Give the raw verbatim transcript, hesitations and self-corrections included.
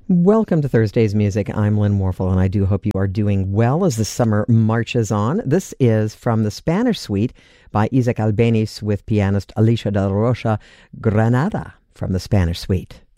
Welcome to Thursday's Music. I'm Lynn Morphle, and I do hope you are doing well as the summer marches on. This is from the Spanish Suite by Isaac Albeniz with pianist Alicia Del Rocha, Granada from the Spanish Suite.